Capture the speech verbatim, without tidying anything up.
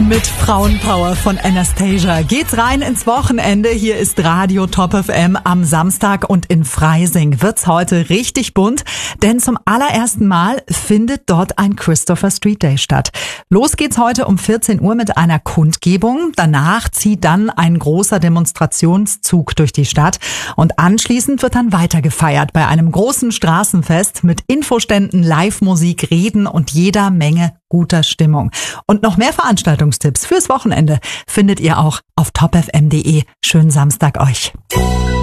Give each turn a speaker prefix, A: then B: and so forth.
A: Mit Frauenpower von Anastasia geht's rein ins Wochenende. Hier ist Radio Top F M am Samstag und in Freising wird's heute richtig bunt, denn zum allerersten Mal findet dort ein Christopher Street Day statt. Los geht's heute um vierzehn Uhr mit einer Kundgebung. Danach zieht dann ein großer Demonstrationszug durch die Stadt und anschließend wird dann weiter gefeiert bei einem großen Straßenfest mit Infoständen, Live-Musik, Reden und jeder Menge guter Stimmung. Und noch mehr Veranstaltungstipps fürs Wochenende findet ihr auch auf top f m punkt d e. Schönen Samstag euch.